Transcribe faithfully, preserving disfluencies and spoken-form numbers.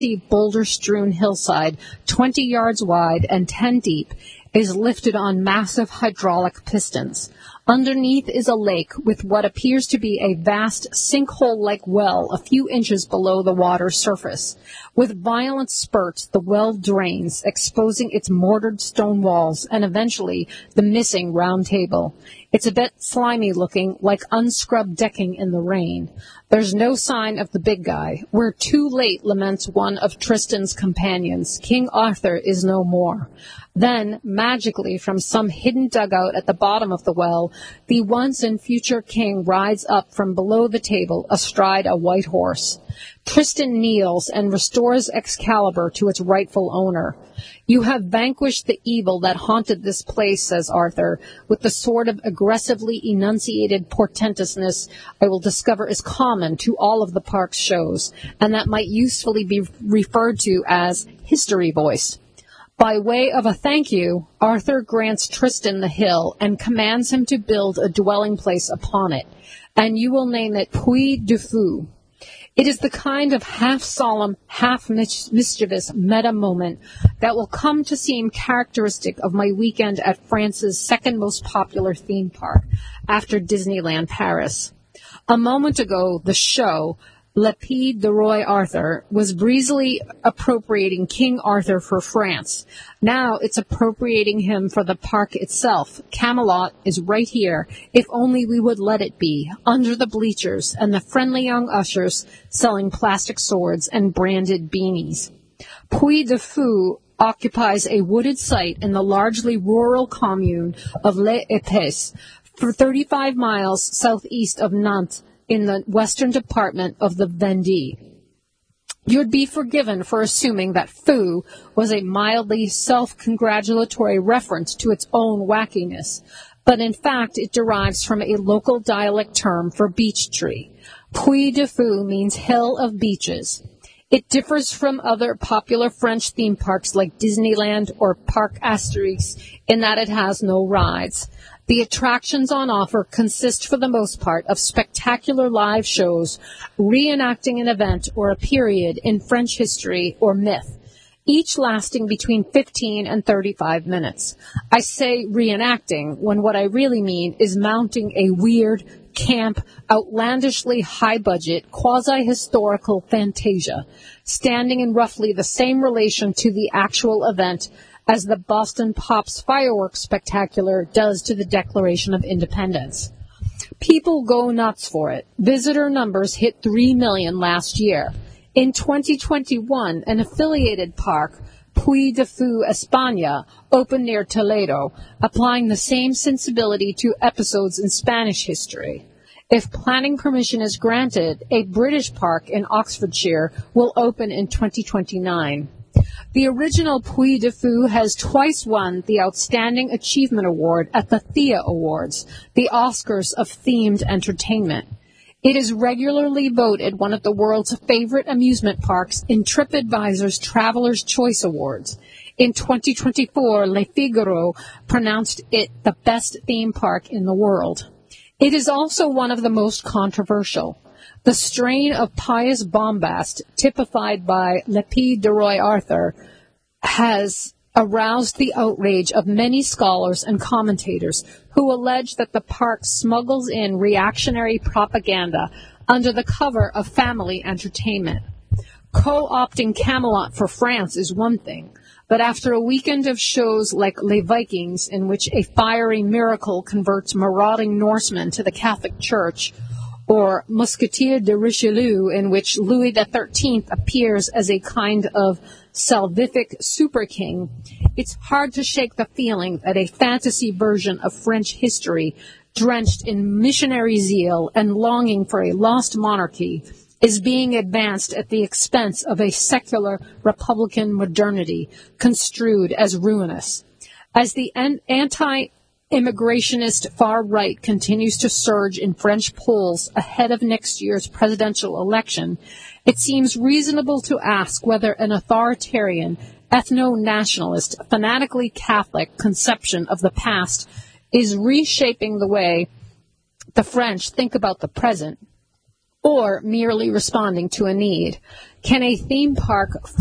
boulder-strewn hillside, twenty yards wide and ten deep, is lifted on massive hydraulic pistons. Underneath is a lake with what appears to be a vast sinkhole-like well a few inches below the water's surface. With violent spurts, the well drains, exposing its mortared stone walls and eventually the missing round table. It's a bit slimy-looking, like unscrubbed decking in the rain. There's no sign of the big guy. We're too late, laments one of Tristan's companions. King Arthur is no more. Then, magically, from some hidden dugout at the bottom of the well, the once and future king rides up from below the table astride a white horse. Tristan kneels and restores Excalibur to its rightful owner. You have vanquished the evil that haunted this place, says Arthur, with the sort of aggressively enunciated portentousness I will discover is common to all of the park's shows, and that might usefully be referred to as history voice. By way of a thank you, Arthur grants Tristan the hill and commands him to build a dwelling place upon it, and you will name it Puy du Fou. It is the kind of half-solemn, half-mischievous meta-moment that will come to seem characteristic of my weekend at France's second most popular theme park, after Disneyland Paris. A moment ago, the show, L'Épée de Roi Arthur, was breezily appropriating King Arthur for France. Now it's appropriating him for the park itself. Camelot is right here, if only we would let it be, under the bleachers and the friendly young ushers selling plastic swords and branded beanies. Puy du Fou occupies a wooded site in the largely rural commune of Les Épées, for thirty-five miles southeast of Nantes, in the western department of the Vendée. You'd be forgiven for assuming that foo was a mildly self-congratulatory reference to its own wackiness, but in fact it derives from a local dialect term for beech tree. Puy du Fou means hill of beeches. It differs from other popular French theme parks like Disneyland or Parc Astérix in that it has no rides. The attractions on offer consist for the most part of spectacular live shows reenacting an event or a period in French history or myth, each lasting between fifteen and thirty-five minutes. I say reenacting when what I really mean is mounting a weird, camp, outlandishly high-budget, quasi-historical fantasia, standing in roughly the same relation to the actual event as the Boston Pops fireworks spectacular does to the Declaration of Independence. People go nuts for it. Visitor numbers hit three million last year. In twenty twenty-one, an affiliated park, Puy du Fou España, opened near Toledo, applying the same sensibility to episodes in Spanish history. If planning permission is granted, a British park in Oxfordshire will open in twenty twenty-nine. The original Puy du Fou has twice won the Outstanding Achievement Award at the Thea Awards, the Oscars of themed entertainment. It is regularly voted one of the world's favorite amusement parks in TripAdvisor's Traveler's Choice Awards. In twenty twenty-four, Le Figaro pronounced it the best theme park in the world. It is also one of the most controversial. The strain of pious bombast typified by L'Épée de Roi Arthur has aroused the outrage of many scholars and commentators who allege that the park smuggles in reactionary propaganda under the cover of family entertainment. Co-opting Camelot for France is one thing, but after a weekend of shows like Les Vikings, in which a fiery miracle converts marauding Norsemen to the Catholic Church, or Musketeer de Richelieu, in which Louis the thirteenth appears as a kind of salvific super king, it's hard to shake the feeling that a fantasy version of French history, drenched in missionary zeal and longing for a lost monarchy, is being advanced at the expense of a secular republican modernity, construed as ruinous. As the anti immigrationist far right continues to surge in French polls ahead of next year's presidential election, it seems reasonable to ask whether an authoritarian, ethno-nationalist, fanatically Catholic conception of the past is reshaping the way the French think about the present. or merely responding to a need? Can a theme park